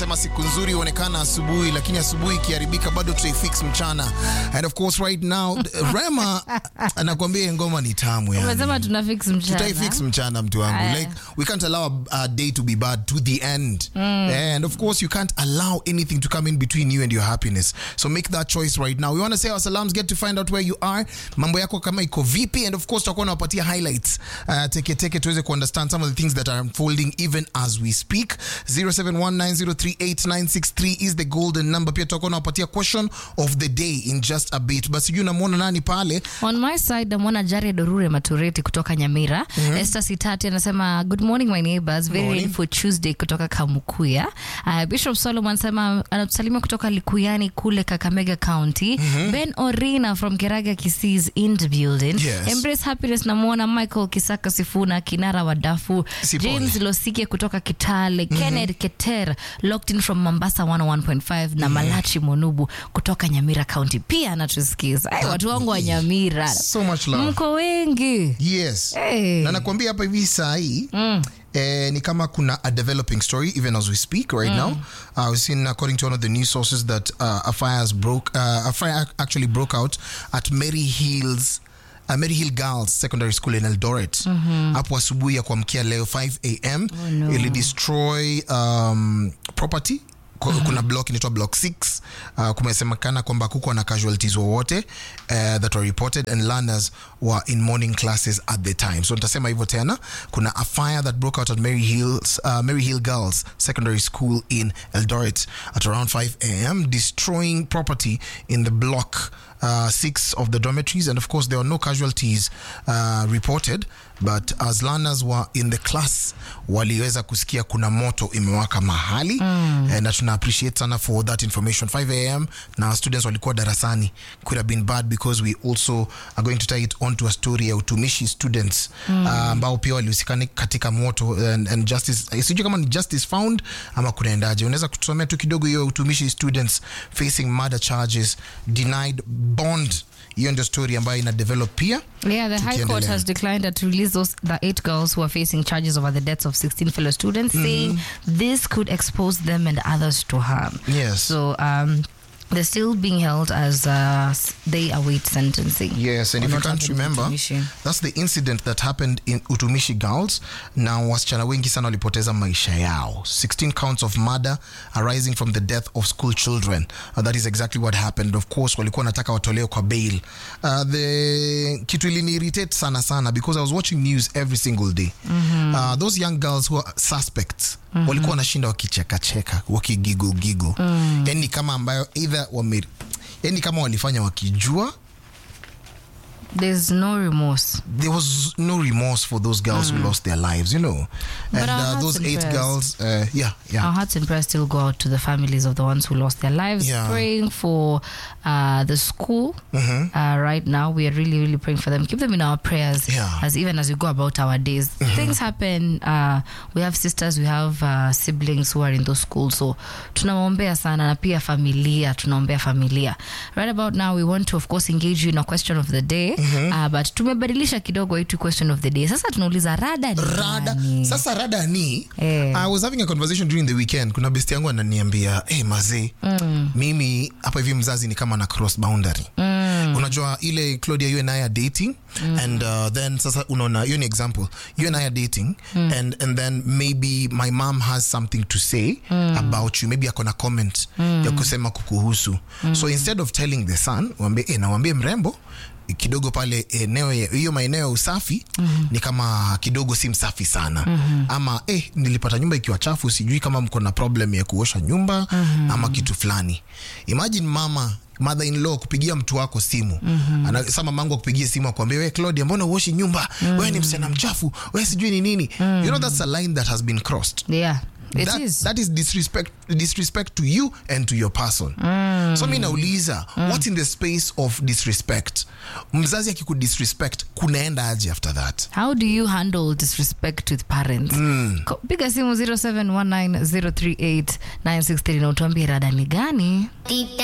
wanasema siku nzuri huonekana asubuhi, lakini asubuhi ikiharibika bado tutaifix mchana. And of course right now Rema anakuambia ngoma ni tamu yani. Unasema tunafix mchana. Tutaifix mchana mtu wangu. Like we can't allow a day to be bad to the end. And of course you can't allow anything to come in between you and your happiness. So make that choice right now. We want to say our salams, get to find out where you are. Mambo yako kama iko vipi, and of course tutakuwa nawapatia highlights. Take tuweze ku understand some of the things that are unfolding even as we speak. 0719038963 is the golden number. Pia tutakuwa nawapatia question of the day in just a bit. But sijui namuona nani pale? On my side namuona Jared Orure Matureti kutoka Nyamira. Esther Sitati anasema good morning my neighbors, very ready for Tuesday kutoka Kamukuya. Bishop Solomon anasema anatusalimia kutoka Likuyani kule Kakamega County. Ben Orina from Kiraga Kisii is in the building. Yes. Embrace happiness namuona Michael Kisaka Sifuna Kinara Wadafu. James Losike kutoka Kitale. Kenneth Keter locked in from Mombasa 101.5 na Malachi Monubu kutoka Nyamira County pia anatusikiza. Watu wangu wa Nyamira. So much love. Mko wengi. Yes. Na nakwambia hapa hivi saa hii ni kama kuna a developing story even as we speak right now. We've seen according to one of the news sources that a fire actually broke out at Mary Hill Girls Secondary School in Eldoret. Hapo asubuhi ya kuamkia leo 5 a.m. Ili destroy property. Kuna block inaitwa block 6. Kumesemekana kwamba kuko na casualties wowote that were reported, and learners were in morning classes at the time. So nitasema hivyo tena, kuna a fire that broke out at Mary Hill Girls Secondary School in Eldoret at around 5 a.m. destroying property in the block 6 of the dormitories, and of course there were no casualties reported, but as learners were in the class waliweza kusikia kuna moto imewaka mahali. And tuna appreciate sana for that information. 5 a.m. na students walikuwa darasani. Could have been bad because we also are going to tie it on to a story ya utumishi students ambao pia walihusikana katika moto, and justice, sijui kama ni justice found ama kunaendaje. Unaweza kutusomea tu kidogo hiyo utumishi students facing murder charges, denied bond. Hiyo ndio story ambayo ina develop pia. Yeah, the High Court has declined to release the 8 girls who are facing charges over the deaths of 16 fellow students, saying this could expose them and others to harm. Yes. So they're still being held as they await sentencing. Yes, and if you can't remember, that's the incident that happened in Utumishi Girls. Now wasichana wengi sana walipoteza maisha yao. 16 counts of murder arising from the death of school children. That is exactly what happened. Of course, walikuwa nataka watolewe kwa bail. The kitu ilini irritate sana because I was watching news every single day. Those young girls who are suspects, walikuwa wanashinda wakicheka, wakigigo. Yani kama ambayo either yani kama walifanya wakijua. There's no remorse. There was no remorse for those girls who lost their lives, you know. But and those 8 girls, our hearts and prayers still go out to the families of the ones who lost their lives. Praying for the school. Right now, we are really praying for them. Keep them in our prayers as even as we go about our days. Things happen. We have sisters, we have siblings who are in those schools. So tunaombea sana na pia familia, tunaombea familia. Right about now, we want to of course engage you in a question of the day. But tumebadilisha kidogo itu question of the day. Sasa tunauliza rada ni. Sasa rada ni. I was having a conversation during the weekend. Kuna besti yangu ananiambia, mazee, mimi hapa hivi mzazi ni kama na cross boundary. Unajua ile Claudia, you and I are dating, and then sasa unaona, hiyo ni example. You and I are dating, and then maybe my mom has something to say about you. Maybe akona comment ya kusema kukuhusu. So instead of telling the son, waambie mrembo kidogo pale hiyo maeneo ya usafi ni kama kidogo si msafi sana. Ama nilipata nyumba ikiwa chafu, sijui kama mko na problem ya kuosha nyumba ama kitu fulani. Imagine mother-in-law kupigia mtu wako simu. Anasema mamangu kupigia simu akwambia, wewe Claudia, mbona uoshi nyumba? Wewe ni msichana mchafu. Wewe sijui ni nini. You know, that's a line that has been crossed. Yeah. That is disrespect to you and to your person. So mimi nauliza, what in the space of disrespect? Mzazi akikudisrespect kunaenda aje after that? How do you handle disrespect with parents? Piga simu 0719038963 na utuambie rada ni gani?